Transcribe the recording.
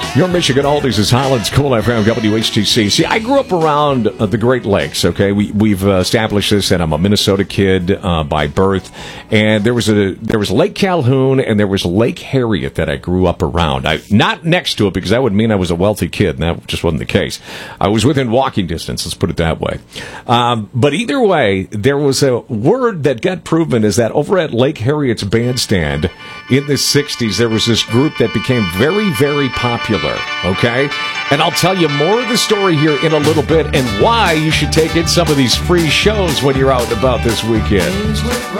Your Michigan Oldies is Highlands Cool FM WHTC. See, I grew up around the Great Lakes, okay? We've established this, and I'm a Minnesota kid by birth. And there was Lake Calhoun, and there was Lake Harriet that I grew up around. Not next to it, because that would mean I was a wealthy kid, and that just wasn't the case. I was within walking distance, let's put it that way. But either way, there was a word that got proven is that over at Lake Harriet's bandstand in the 60s, there was this group that became very, very popular. Okay? And I'll tell you more of the story here in a little bit and why you should take in some of these free shows when you're out and about this weekend.